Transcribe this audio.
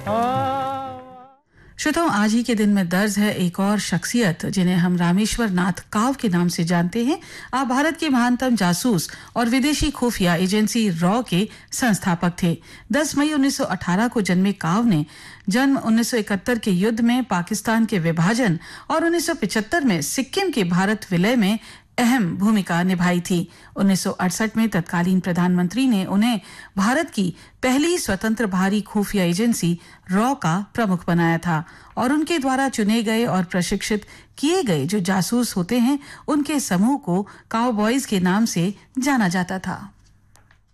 श्रोताओं, आज ही के दिन में दर्ज है एक और शख्सियत जिन्हें हम रामेश्वर नाथ काव के नाम से जानते हैं। आप भारत के महानतम जासूस और विदेशी खुफिया एजेंसी रॉ के संस्थापक थे। 10 मई 1918 को जन्मे काव ने जन्म 1971 के युद्ध में पाकिस्तान के विभाजन और 1975 में सिक्किम के भारत विलय में अहम भूमिका निभाई थी। 1968 में तत्कालीन प्रधानमंत्री ने उन्हें भारत की पहली स्वतंत्र बाहरी खुफिया एजेंसी रॉ का प्रमुख बनाया था और उनके द्वारा चुने गए और प्रशिक्षित किए गए जो जासूस होते हैं उनके समूह को काउबॉयज के नाम से जाना जाता था।